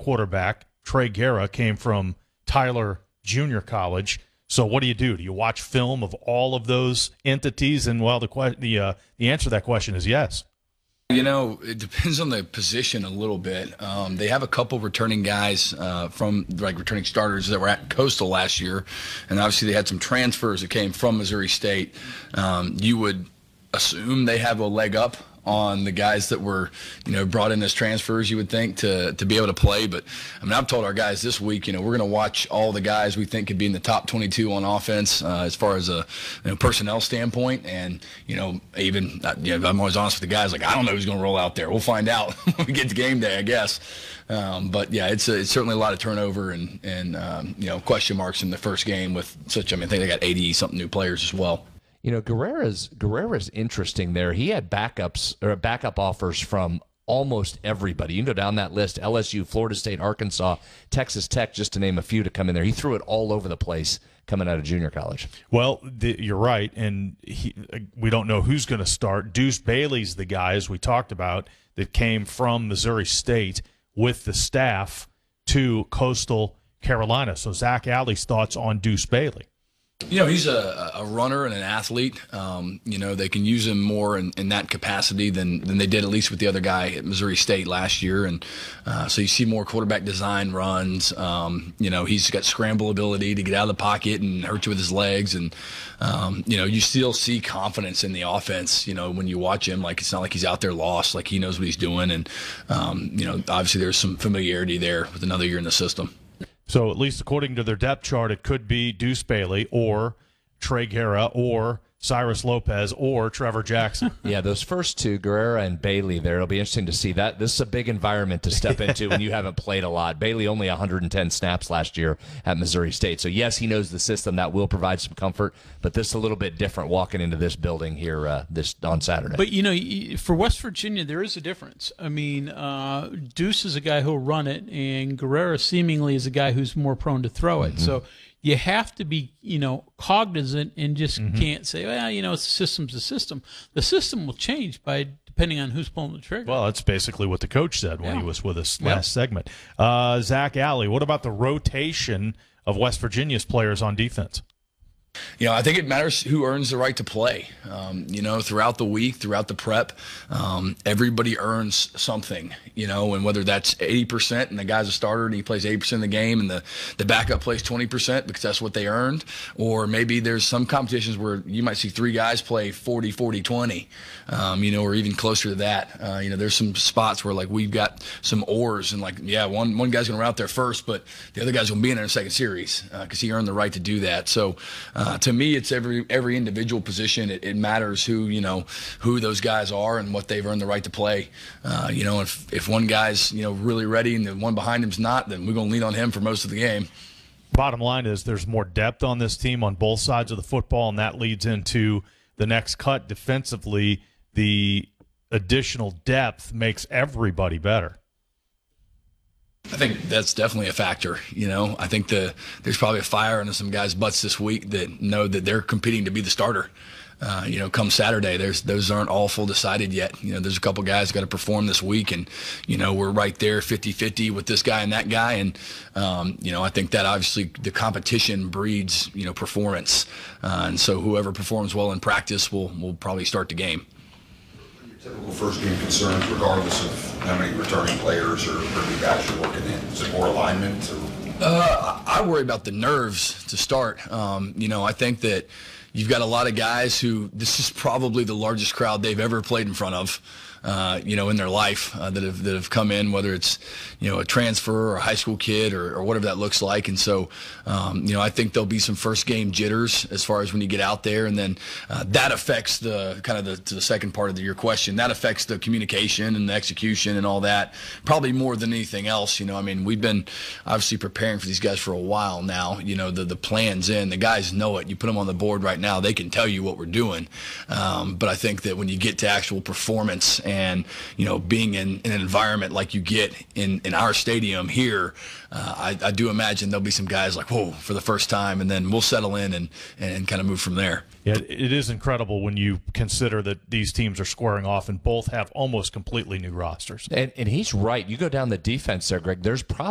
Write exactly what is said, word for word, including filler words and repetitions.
quarterback, Trey Guerra, came from Tyler Junior College. So what do you do? Do you watch film of all of those entities? And, well, the que- the uh, the answer to that question is yes. You know, it depends on the position a little bit. Um, they have a couple returning guys uh, from, like, returning starters that were at Coastal last year, and obviously they had some transfers that came from Missouri State. Um, you would assume they have a leg up on the guys that were, you know, brought in as transfers, you would think, to to be able to play. But, I mean, I've told our guys this week, you know, we're going to watch all the guys we think could be in the top twenty-two on offense uh, as far as a you know, personnel standpoint. And, you know, even, uh, you know, I'm always honest with the guys, like, I don't know who's going to roll out there. We'll find out when we get to game day, I guess. Um, but, yeah, it's, a, it's certainly a lot of turnover and, and um, you know, question marks in the first game with such, I mean, I think they got eighty-something new players as well. You know, Guerrera's Guerrera's interesting there. He had backups or backup offers from almost everybody. You can go down that list: L S U, Florida State, Arkansas, Texas Tech, just to name a few to come in there. He threw it all over the place coming out of junior college. Well, the, you're right, and he, we don't know who's going to start. Deuce Bailey's the guy, as we talked about, that came from Missouri State with the staff to Coastal Carolina. So Zach Alley's thoughts on Deuce Bailey. You know, he's a, a runner and an athlete. Um, you know, they can use him more in, in that capacity than, than they did, at least with the other guy at Missouri State last year. And uh, so you see more quarterback design runs. Um, you know, he's got scramble ability to get out of the pocket and hurt you with his legs. And, um, you know, you still see confidence in the offense, you know, when you watch him. Like, it's not like he's out there lost. Like, he knows what he's doing. And, um, you know, obviously there's some familiarity there with another year in the system. So at least according to their depth chart, it could be Deuce Bailey or Trey Guerra or Cyrus Lopez or Trevor Jackson. Yeah, those first two, Guerrera and Bailey there, it'll be interesting to see that. This is a big environment to step into when you haven't played a lot. Bailey only one hundred ten snaps last year at Missouri State. So, yes, he knows the system. That will provide some comfort, but this is a little bit different walking into this building here uh, this on Saturday. But, you know, for West Virginia, there is a difference. I mean, uh, Deuce is a guy who'll run it, and Guerrera seemingly is a guy who's more prone to throw it. Mm-hmm. So you have to be, you know, cognizant and just mm-hmm. can't say, well, you know, the system's the system. The system will change by depending on who's pulling the trigger. Well, that's basically what the coach said when yeah. he was with us yeah. last segment. Uh, Zach Alley, what about the rotation of West Virginia's players on defense? You know, I think it matters who earns the right to play. Um, you know, throughout the week, throughout the prep, um, everybody earns something, you know, and whether that's eighty percent and the guy's a starter and he plays eighty percent of the game and the, the backup plays twenty percent because that's what they earned, or maybe there's some competitions where you might see three guys play forty, forty, twenty, um, you know, or even closer to that. Uh, you know, there's some spots where, like, we've got some oars and, like, yeah, one, one guy's going to run out there first, but the other guy's going to be in there in the second series because uh, he earned the right to do that. So, uh, to me, it's every every individual position. It, it matters who you know who those guys are and what they've earned the right to play. Uh, you know, if if one guy's you know really ready and the one behind him's not, then we're going to lean on him for most of the game. Bottom line is there's more depth on this team on both sides of the football, and that leads into the next cut defensively. The additional depth makes everybody better. I think that's definitely a factor. You know, I think the there's probably a fire under some guys' butts this week that know that they're competing to be the starter. Uh, you know, come Saturday, there's those aren't all full decided yet. You know, there's a couple guys got to perform this week, and you know we're right there fifty-fifty with this guy and that guy, and um, you know I think that obviously the competition breeds you know performance, uh, and so whoever performs well in practice will will probably start the game. Typical first game concerns, regardless of how many returning players or, or new guys you're working in? Is it more alignment? Or? Uh, I worry about the nerves to start. Um, you know, I think that you've got a lot of guys who this is probably the largest crowd they've ever played in front of. Uh, you know, in their life uh, that have that have come in, whether it's you know a transfer or a high school kid or, or whatever that looks like. And so, um, you know, I think there'll be some first game jitters as far as when you get out there, and then uh, that affects the kind of the, to the second part of the, your question. That affects the communication and the execution and all that, probably more than anything else. You know, I mean, we've been obviously preparing for these guys for a while now. You know, the the plan's in, the guys know it. You put them on the board right now, they can tell you what we're doing. Um, but I think that when you get to actual performance and And, you know, being in, in an environment like you get in, in our stadium here, uh, I, I do imagine there'll be some guys like, whoa, for the first time, and then we'll settle in and, and kind of move from there. Yeah, it is incredible when you consider that these teams are squaring off and both have almost completely new rosters. And, and he's right. You go down the defense there, Greg, there's probably